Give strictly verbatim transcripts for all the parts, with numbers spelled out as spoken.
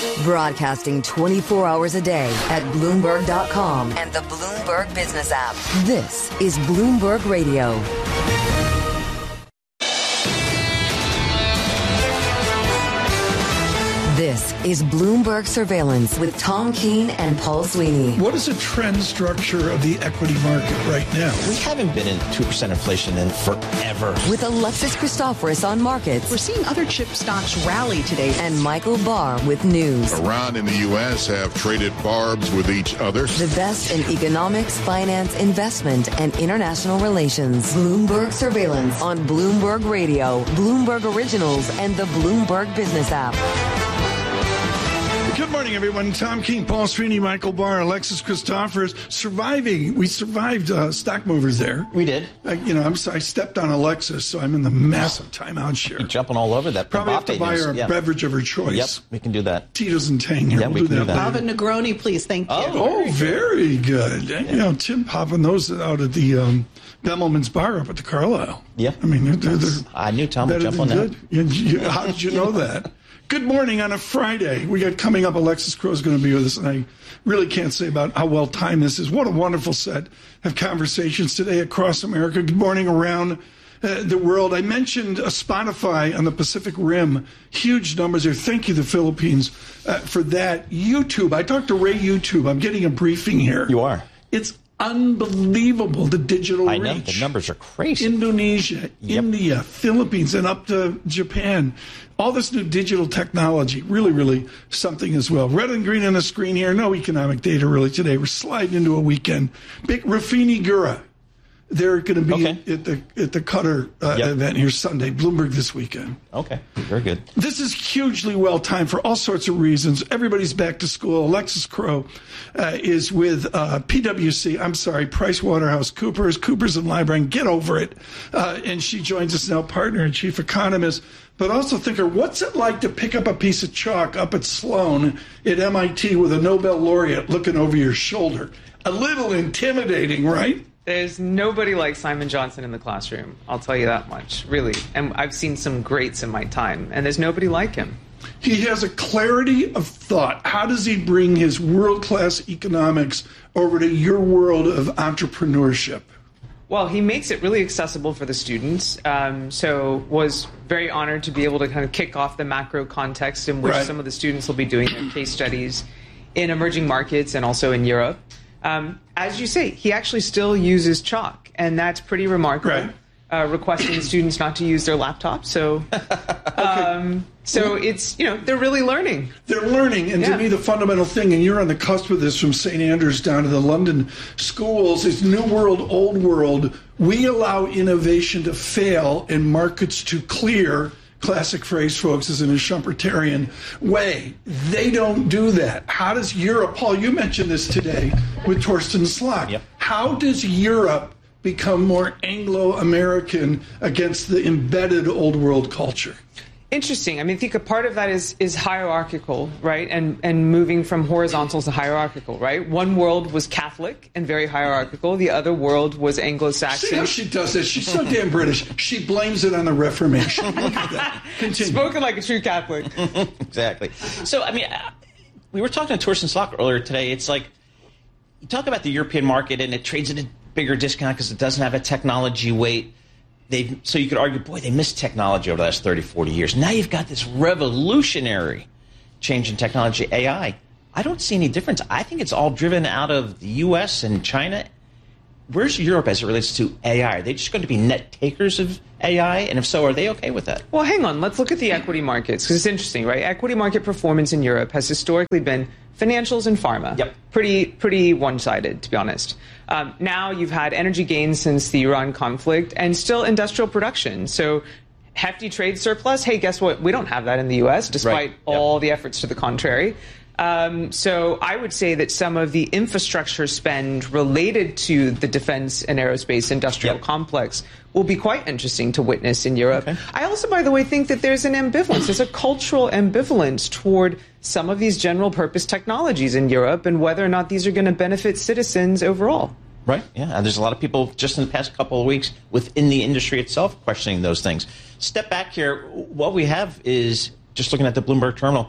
Broadcasting twenty-four hours a day at Bloomberg dot com and the Bloomberg Business app. This is Bloomberg Radio. This is Bloomberg Surveillance with Tom Keene and Paul Sweeney. What is the trend structure of the equity market right now? We haven't been in two percent inflation in forever. With Alexis Christoforous on markets. We're seeing other chip stocks rally today. And Michael Barr with news. Iran and the U S have traded barbs with each other. The best in economics, finance, investment, and international relations. Bloomberg Surveillance on Bloomberg Radio, Bloomberg Originals, and the Bloomberg Business app. Good morning, everyone. Tom Keene, Paul Sweeney, Michael Barr, Alexis Christoforous. Surviving. We survived uh, stock movers there. We did. Uh, you know, I'm sorry, I stepped on Alexis, so I'm in the massive timeout share. You're jumping all over that. Probably have to buy her a yeah. beverage of her choice. Yep, we can do that. Tito's and Tang here. Yeah, we'll we do can that. do that. Bava Negroni, please. Thank you. Oh, oh very good. Yeah. You know, Tim popping those out at the um, Bemelman's Bar up at the Carlisle. Yeah. I mean, they're, they're I knew Tom would better jump than on good. You, you, how did you know that? Good morning on a Friday. We got coming up, Alexis Crow is going to be with us, and I really can't say about how well timed this is. What a wonderful set of conversations today across America. Good morning around uh, the world. I mentioned uh, Spotify on the Pacific Rim. Huge numbers there. Thank you, the Philippines, uh, for that. YouTube. I talked to Ray YouTube. I'm getting a briefing here. You are. It's unbelievable, the digital I reach. know, the numbers are crazy. Indonesia, Yep. India, Philippines, and up to Japan. All this new digital technology, really, really something as well. Red and green on the screen here. No economic data really today. We're sliding into a weekend. Big Rafini Gura. They're going to be Okay. at the at the Qatar uh, Yep. event here Sunday. Bloomberg this weekend. Okay, very good. This is hugely well timed for all sorts of reasons. Everybody's back to school. Alexis Crow uh, is with uh, P W C. I'm sorry, PricewaterhouseCoopers. Coopers and Lybrand. Get over it. Uh, and she joins us now, partner and chief economist, but also thinker. What's it like to pick up a piece of chalk up at Sloan at M I T with a Nobel laureate looking over your shoulder? A little intimidating, right? There's nobody like Simon Johnson in the classroom. I'll tell you that much, really. And I've seen some greats in my time, and there's nobody like him. He has a clarity of thought. How does he bring his world-class economics over to your world of entrepreneurship? Well, he makes it really accessible for the students. Um, so was very honored to be able to kind of kick off the macro context in which Right. some of the students will be doing their case studies in emerging markets and also in Europe. Um, as you say, he actually still uses chalk, and that's pretty remarkable. Right. Uh, requesting students not to use their laptops. So, um, so it's, you know, they're really learning. They're learning, and Yeah. to me, the fundamental thing, and you're on the cusp of this from Saint Andrews down to the London schools, is new world, old world. We allow innovation to fail and markets to clear. Classic phrase, folks, is in a Schumpeterian way. They don't do that. How does Europe, Paul, you mentioned this today with Torsten Slok. Yep. How does Europe become more Anglo-American against the embedded old world culture? Interesting. I mean, I think a part of that is is hierarchical, right? And and moving from horizontal to hierarchical, right? One world was Catholic and very hierarchical. The other world was Anglo-Saxon. See how she does this? She's so damn British. She blames it on the Reformation. Look at that. Continue. Spoken like a true Catholic. Exactly. So, I mean, uh, we were talking to Torsten Slok earlier today. It's like, you talk about the European market, and it trades at a bigger discount because it doesn't have a technology weight. They've, so you could argue, boy, they missed technology over the last thirty, forty years. Now you've got this revolutionary change in technology, A I. I don't see any difference. I think it's all driven out of the U S and China. Where's Europe as it relates to A I? Are they just going to be net takers of A I? And if so, are they okay with that? Well, hang on. Let's look at the equity markets, because it's interesting, right? Equity market performance in Europe has historically been financials and pharma. Yep. Pretty, pretty one-sided, to be honest. Um, now you've had energy gains since the Iran conflict and still industrial production. So hefty trade surplus. Hey, guess what? We don't have that in the U S, despite Right. Yep. all the efforts to the contrary. Um, so I would say that some of the infrastructure spend related to the defense and aerospace industrial Yep. complex will be quite interesting to witness in Europe. Okay. I also, by the way, think that there's an ambivalence. There's a cultural ambivalence toward some of these general purpose technologies in Europe and whether or not these are going to benefit citizens overall. Right. Yeah. And there's a lot of people just in the past couple of weeks within the industry itself questioning those things. Step back here. What we have is, just looking at the Bloomberg terminal,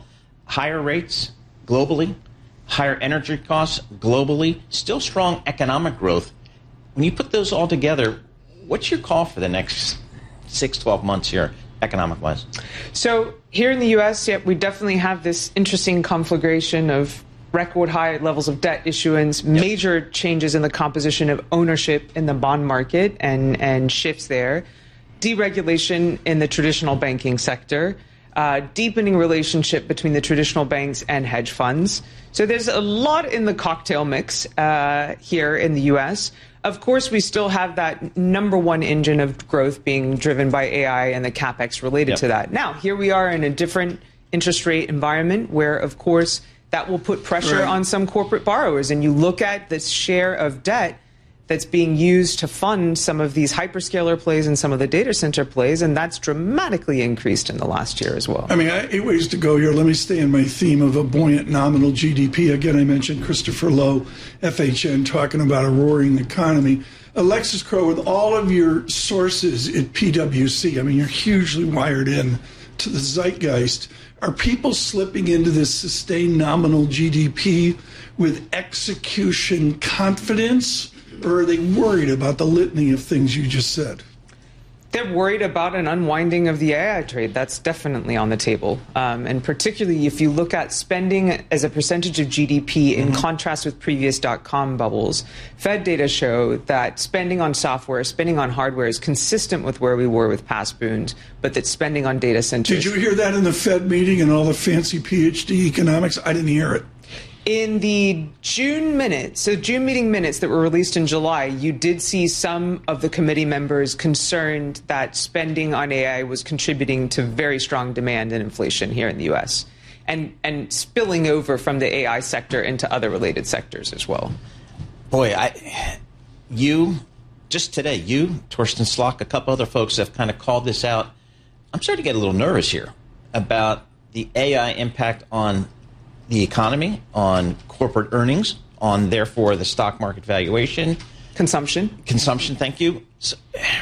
higher rates globally, higher energy costs globally, still strong economic growth. When you put those all together, what's your call for the next six, twelve months here, economic-wise? So here in the U S, yeah, we definitely have this interesting conflagration of record high levels of debt issuance, yep. major changes in the composition of ownership in the bond market and, and shifts there, deregulation in the traditional banking sector, uh, deepening relationship between the traditional banks and hedge funds. So there's a lot in the cocktail mix uh, here in the U S. Of course, we still have that number one engine of growth being driven by A I and the CapEx related yep. to that. Now, here we are in a different interest rate environment where, of course, that will put pressure right. on some corporate borrowers. And you look at this share of debt that's being used to fund some of these hyperscaler plays and some of the data center plays, and that's dramatically increased in the last year as well. I mean, eight ways to go here. Let me stay in my theme of a buoyant nominal G D P. Again, I mentioned Christopher Lowe, F H N, talking about a roaring economy. Alexis Crowe, with all of your sources at P W C, I mean, you're hugely wired in to the zeitgeist. Are people slipping into this sustained nominal G D P with execution confidence, or are they worried about the litany of things you just said? They're worried about an unwinding of the A I trade. That's definitely on the table. Um, and particularly if you look at spending as a percentage of G D P in mm-hmm. contrast with previous dot-com bubbles, Fed data show that spending on software, spending on hardware is consistent with where we were with past booms, but that spending on data centers... Did you hear that in the Fed meeting and all the fancy P H D economics? I didn't hear it. In the June minutes, so June meeting minutes that were released in July, you did see some of the committee members concerned that spending on A I was contributing to very strong demand and inflation here in the U S and, and spilling over from the A I sector into other related sectors as well. Boy, I, you, just today, you, Torsten Slok, a couple other folks have kind of called this out. I'm starting to get a little nervous here about the A I impact on the economy, on corporate earnings, on, therefore, the stock market valuation. Consumption. Consumption, thank you. So,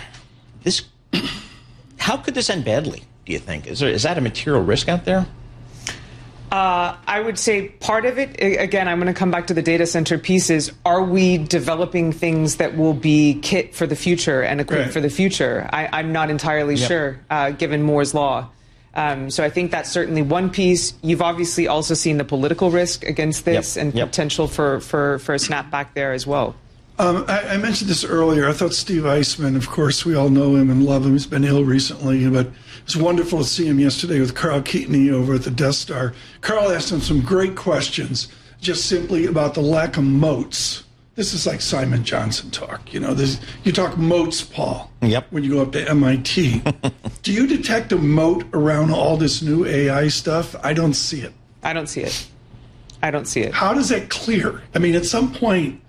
this, how could this end badly, do you think? Is there, is that a material risk out there? Uh, I would say part of it, again, I'm going to come back to the data center pieces. Are we developing things that will be kit for the future and equip right. for the future? I, I'm not entirely yep. sure, uh, given Moore's Law. Um, so I think that's certainly one piece. You've obviously also seen the political risk against this yep. and yep. potential for, for, for a snapback there as well. Um, I, I mentioned this earlier. I thought Steve Eisman, of course, we all know him and love him. He's been ill recently, but it was wonderful to see him yesterday with Carl Keatoney over at the Death Star. Carl asked him some great questions, just simply about the lack of moats. This is like Simon Johnson talk. You know, this, you talk moats, Paul, yep. when you go up to M I T. Do you detect a moat around all this new A I stuff? I don't see it. I don't see it. I don't see it. How does that clear? I mean, at some point,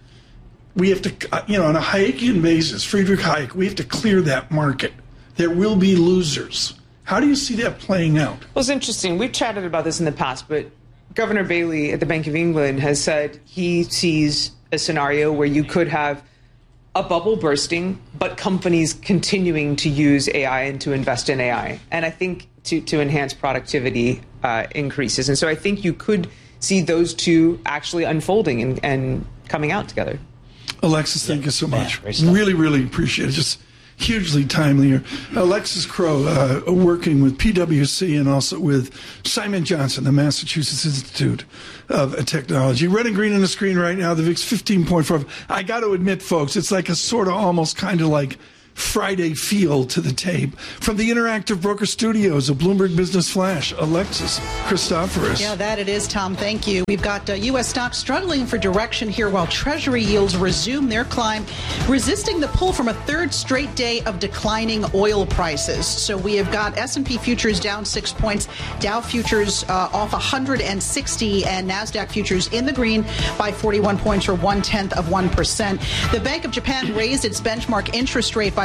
we have to, you know, on a Hayekian basis, Friedrich Hayek, we have to clear that market. There will be losers. How do you see that playing out? Well, it's interesting. We've chatted about this in the past, but Governor Bailey at the Bank of England has said he sees a scenario where you could have a bubble bursting, but companies continuing to use A I and to invest in A I. And I think to, to enhance productivity uh, increases. And so I think you could see those two actually unfolding and, and coming out together. Alexis, thank yeah. you so much. Yeah, really, really appreciate it. Just hugely timely here. Alexis Crowe, uh, working with P W C and also with Simon Johnson, the Massachusetts Institute of Technology. Red and green on the screen right now, the V I X fifteen point four. I got to admit, folks, it's like a sort of almost kind of like Friday feel to the tape. From the Interactive Broker Studios of Bloomberg Business Flash, Alexis Christoforous. Yeah, that it is, Tom. Thank you. We've got uh, U S stocks struggling for direction here while Treasury yields resume their climb, resisting the pull from a third straight day of declining oil prices. So we have got S and P futures down six points, Dow futures uh, off one hundred sixty, and NASDAQ futures in the green by forty-one points, or one-tenth of one percent. The Bank of Japan raised its benchmark interest rate by